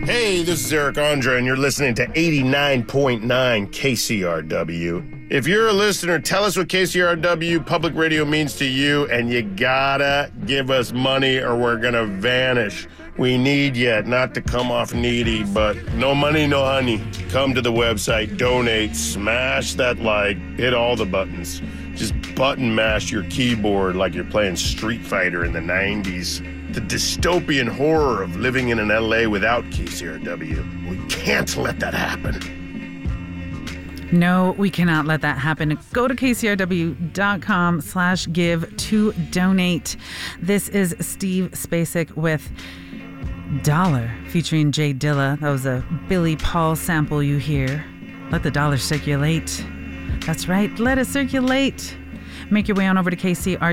Hey, this is Eric Andre, and you're listening to 89.9 KCRW. If you're a listener, tell us what KCRW public radio means to you, and you gotta give us money or we're gonna vanish. We need you, not to come off needy, but no money, no honey. Come to the website, donate, smash that like, hit all the buttons. Just button mash your keyboard like you're playing Street Fighter in the 90s. The dystopian horror of living in an LA without KCRW. We can't let that happen. No, we cannot let that happen. Go to kcrw.com/give to donate. This is Steve Spacek with Dollar featuring Jay Dilla. That was a Billy Paul sample you hear. Let the dollar circulate. That's right. Let it circulate. Make your way on over to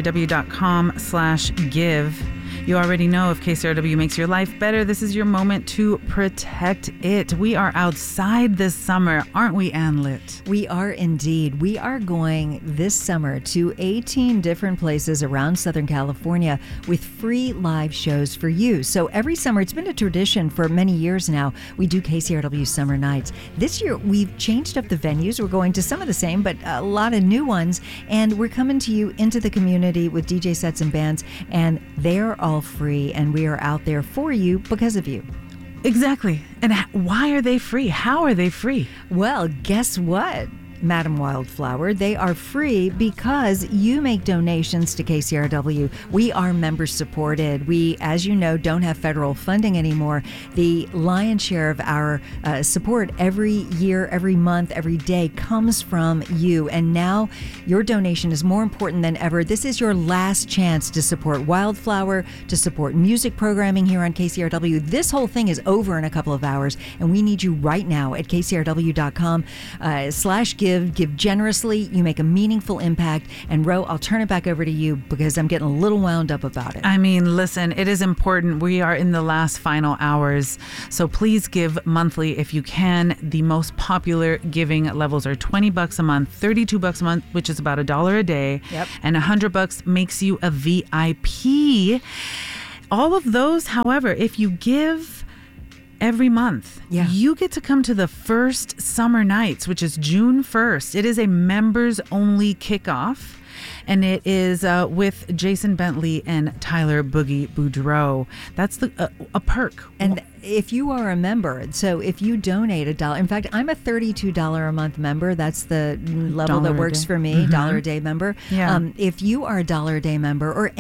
kcrw.com/give. You already know if KCRW makes your life better, this is your moment to protect it. We are outside this summer, aren't we, Ann Litt? We are indeed. We are going this summer to 18 different places around Southern California with free live shows for you. So every summer, it's been a tradition for many years now, we do KCRW Summer Nights. This year, we've changed up the venues. We're going to some of the same, but a lot of new ones. And we're coming to you into the community with DJ sets and bands, and they're all free, and we are out there for you because of you. Exactly. And why are they free? How are they free? Well, guess what, Madam Wildflower? They are free because you make donations to KCRW. We are member supported. We, as you know, don't have federal funding anymore. The lion's share of our support every year, every month, every day comes from you. And now your donation is more important than ever. This is your last chance to support Wildflower, to support music programming here on KCRW. This whole thing is over in a couple of hours, and we need you right now at kcrw.com/give. Give generously. You make a meaningful impact. And Ro, I'll turn it back over to you because I'm getting a little wound up about it. I mean, listen, it is important. We are in the last final hours. So please give monthly if you can. The most popular giving levels are $20 a month, $32 a month, which is about $1 a day. Yep. And $100 makes you a VIP. All of those, however, if you give every month, you get to come to the first Summer Nights, which is June 1st. It is a members-only kickoff, and it is with Jason Bentley and Tyler Boogie Boudreaux. That's a perk. And if you are a member, so if you donate $1, in fact, I'm a $32 a month member. That's the level that works for me, $1 a day member. Yeah. If you are a $1 a day member or